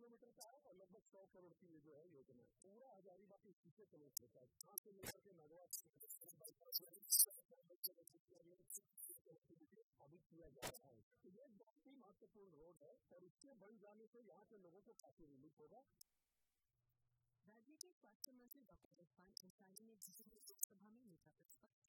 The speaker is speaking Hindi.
किलोमीटर का है और लगभग 100 करोड़ की ये जो है योजना है। पूरा हजारीबाग के पीछे चले होता है, यहाँ से लेकर के नगवा अभी किया जा रहा है। तो ये बहुत ही महत्वपूर्ण रोड है और इसके बन जाने से यहाँ के लोगों को काफी रिलीफ होगा। राज्य के स्वास्थ्य मंत्री डॉक्टर इरफान अंसारी ने लोकसभा में नेता प्रतिपक्ष